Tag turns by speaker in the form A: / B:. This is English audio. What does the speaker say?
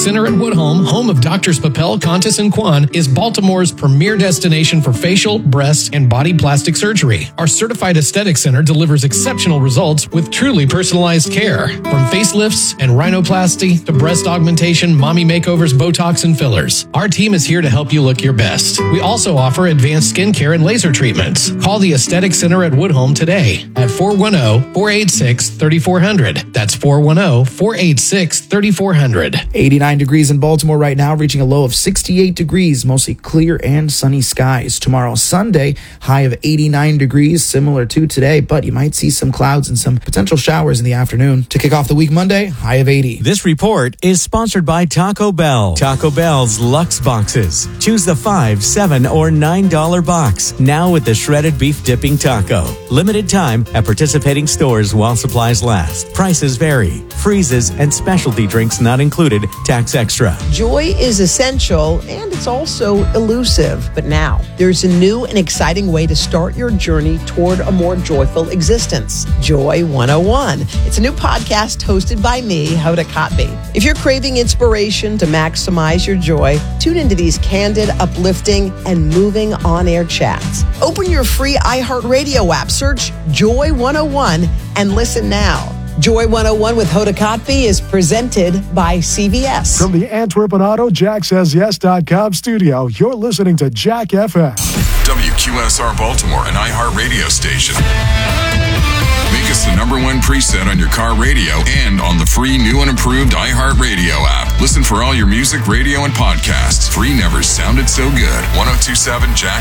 A: Center at Woodholm, home of Drs. Papel, Contis, and Kwan, is Baltimore's premier destination for facial, breast, and body plastic surgery. Our certified aesthetic center delivers exceptional results with truly personalized care. From facelifts and rhinoplasty to breast augmentation, mommy makeovers, Botox, and fillers. Our team is here to help you look your best. We also offer advanced skincare and laser treatments. Call the Aesthetic Center at Woodholm today at 410-486-3400. That's 410-486-3400.
B: 89 degrees in Baltimore right now, reaching a low of 68 degrees, mostly clear and sunny skies. Tomorrow, Sunday, high of 89 degrees, similar to today, but you might see some clouds and some potential showers in the afternoon. To kick off the week Monday, high of 80.
C: This report is sponsored by Taco Bell. Taco Bell's Lux Boxes. Choose the $5, $7, or $9 box. Now with the shredded beef dipping taco. Limited time at participating stores while supplies last. Prices vary. Freezes and specialty drinks not included. Tax extra.
D: Joy is essential and it's also elusive. But now there's a new and exciting way to start your journey toward a more joyful existence. Joy 101. It's a new podcast hosted by me, Hoda Kotb. If you're craving inspiration to maximize your joy, tune into these candid, uplifting, and moving on-air chats. Open your free iHeartRadio app, search Joy 101, and listen now. Joy 101 with Hoda Kotb is presented by CVS.
E: From the Antwerp and Auto JackSaysYes.com studio, you're listening to Jack FM.
F: WQSR Baltimore, an iHeart radio station. Make us the #1 preset on your car radio and on the free new and improved iHeart Radio app. Listen for all your music, radio, and podcasts. Free never sounded so good. 102.7 Jack